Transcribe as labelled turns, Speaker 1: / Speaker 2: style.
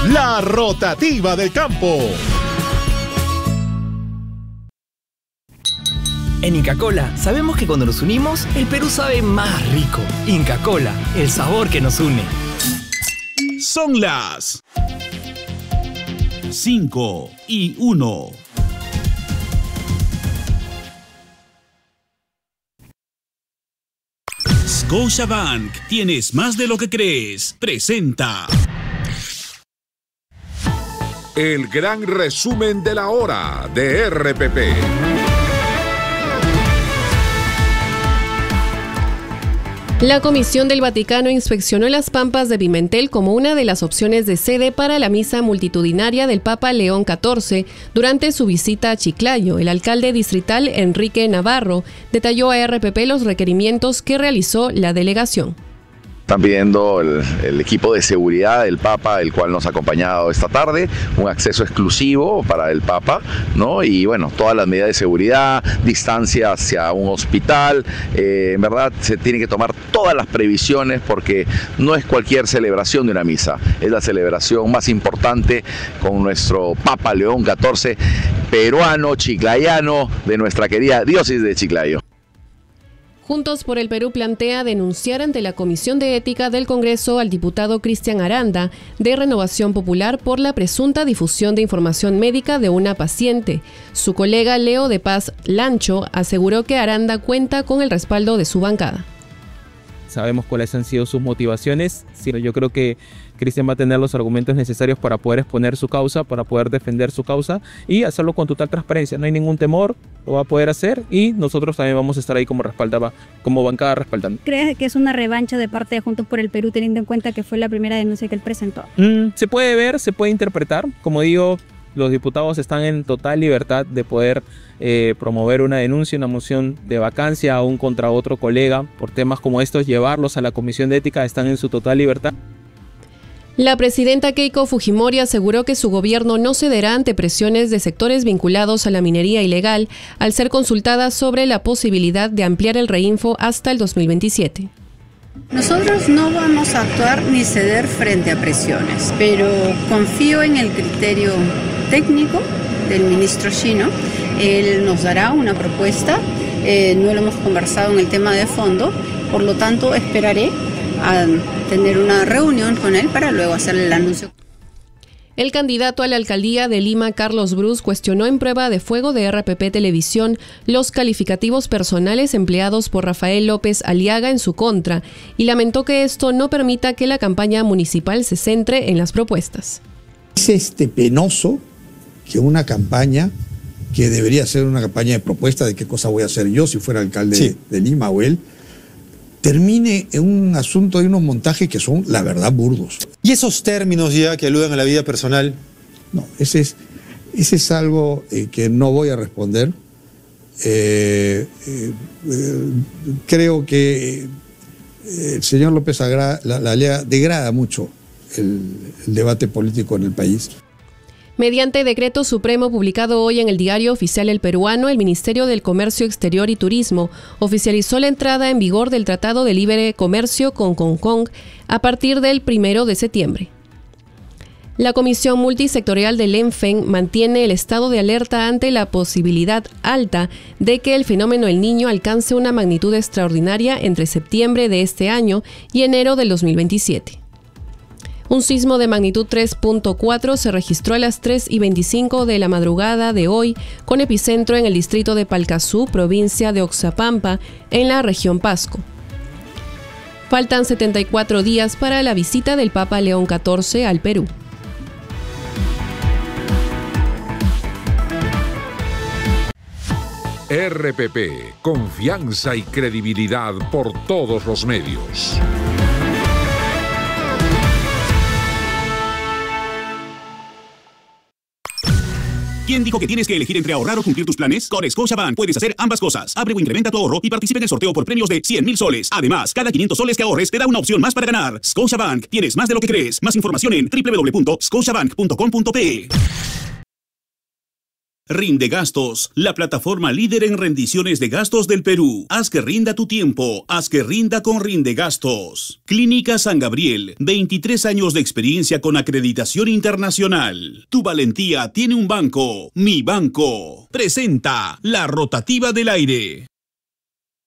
Speaker 1: La rotativa del campo.
Speaker 2: En Inca Kola sabemos que cuando nos unimos, el Perú sabe más rico. Inca Kola, el sabor que nos une.
Speaker 3: Son las 5:01. Scotiabank, tienes más de lo que crees. Presenta
Speaker 4: el gran resumen de la hora de RPP.
Speaker 5: La Comisión del Vaticano inspeccionó las Pampas de Pimentel como una de las opciones de sede para la misa multitudinaria del Papa León XIV durante su visita a Chiclayo. El alcalde distrital Enrique Navarro detalló a RPP los requerimientos que realizó la delegación.
Speaker 6: Están pidiendo el equipo de seguridad del Papa, el cual nos ha acompañado esta tarde, un acceso exclusivo para el Papa, ¿no? Y bueno, todas las medidas de seguridad, distancia hacia un hospital, en verdad se tienen que tomar todas las previsiones porque no es cualquier celebración de una misa, es la celebración más importante con nuestro Papa León XIV, peruano, chiclayano, de nuestra querida diócesis de Chiclayo.
Speaker 5: Juntos por el Perú plantea denunciar ante la Comisión de Ética del Congreso al diputado Cristian Aranda, de Renovación Popular, por la presunta difusión de información médica de una paciente. Su colega Leo de Paz Lancho aseguró que Aranda cuenta con el respaldo de su bancada.
Speaker 7: Sabemos cuáles han sido sus motivaciones. Sí, yo creo que Cristian va a tener los argumentos necesarios para poder exponer su causa, para poder defender su causa y hacerlo con total transparencia. No hay ningún temor, lo va a poder hacer y nosotros también vamos a estar ahí como bancada respaldando.
Speaker 8: ¿Crees que es una revancha de parte de Juntos por el Perú, teniendo en cuenta que fue la primera denuncia que él presentó?
Speaker 7: Se puede ver, se puede interpretar. Como digo, los diputados están en total libertad de poder promover una denuncia, una moción de vacancia aún contra otro colega por temas como estos, llevarlos a la Comisión de Ética, están en su total libertad.
Speaker 5: La presidenta Keiko Fujimori aseguró que su gobierno no cederá ante presiones de sectores vinculados a la minería ilegal al ser consultada sobre la posibilidad de ampliar el reinfo hasta el 2027.
Speaker 9: Nosotros no vamos a actuar ni ceder frente a presiones, pero confío en el criterio técnico del ministro Shino. Él nos dará una propuesta, no lo hemos conversado en el tema de fondo, por lo tanto esperaré a tener una reunión con él para luego hacerle el anuncio.
Speaker 5: El candidato a la alcaldía de Lima, Carlos Brus, cuestionó en prueba de fuego de RPP Televisión los calificativos personales empleados por Rafael López Aliaga en su contra y lamentó que esto no permita que la campaña municipal se centre en las propuestas.
Speaker 10: Es penoso que una campaña que debería ser una campaña de propuesta de qué cosa voy a hacer yo si fuera alcalde de Lima o él, termine en un asunto de unos montajes que son, la verdad, burdos.
Speaker 11: ¿Y esos términos ya que aluden a la vida personal?
Speaker 10: No, ese es algo que no voy a responder. Creo que el señor López Aliaga degrada mucho el debate político en el país.
Speaker 5: Mediante decreto supremo publicado hoy en el Diario Oficial El Peruano, el Ministerio del Comercio Exterior y Turismo oficializó la entrada en vigor del Tratado de Libre Comercio con Hong Kong a partir del 1 de septiembre. La Comisión Multisectorial del ENFEN mantiene el estado de alerta ante la posibilidad alta de que el fenómeno El Niño alcance una magnitud extraordinaria entre septiembre de este año y enero del 2027. Un sismo de magnitud 3.4 se registró a las 3:25 de la madrugada de hoy, con epicentro en el distrito de Palcazú, provincia de Oxapampa, en la región Pasco. Faltan 74 días para la visita del Papa León XIV al Perú.
Speaker 4: RPP, confianza y credibilidad por todos los medios.
Speaker 3: ¿Quién dijo que tienes que elegir entre ahorrar o cumplir tus planes? Con Scotiabank puedes hacer ambas cosas. Abre o incrementa tu ahorro y participa en el sorteo por premios de 100,000 soles. Además, cada 500 soles que ahorres te da una opción más para ganar. Scotiabank, tienes más de lo que crees. Más información en www.scotiabank.com.pe. Rinde Gastos, la plataforma líder en rendiciones de gastos del Perú. Haz que rinda tu tiempo, haz que rinda con Rinde Gastos. Clínica San Gabriel, 23 años de experiencia con acreditación internacional. Tu valentía tiene un banco, Mi Banco. Presenta la rotativa del aire.